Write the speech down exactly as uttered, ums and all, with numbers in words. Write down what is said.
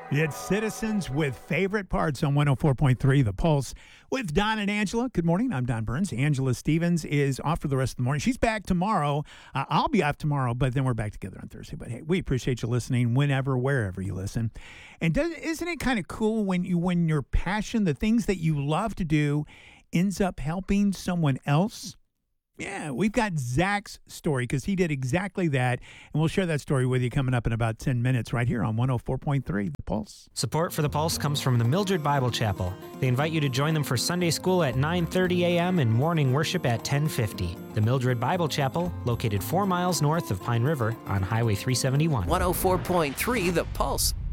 It's Citizens with Favorite Parts on one oh four point three The Pulse with Don and Angela. Good morning. I'm Don Burns. Angela Stevens is off for the rest of the morning. She's back tomorrow. Uh, I'll be off tomorrow, but then we're back together on Thursday. But hey, we appreciate you listening whenever, wherever you listen. And does, isn't it kind of cool when you when your passion, the things that you love to do, ends up helping someone else? Yeah, we've got Zach's story because he did exactly that, and we'll share that story with you coming up in about ten minutes right here on one oh four point three The Pulse. Support for The Pulse comes from the Mildred Bible Chapel. They invite you to join them for Sunday school at nine thirty a.m. and morning worship at ten fifty. The Mildred Bible Chapel, located four miles north of Pine River on Highway three seventy-one. one oh four point three The Pulse.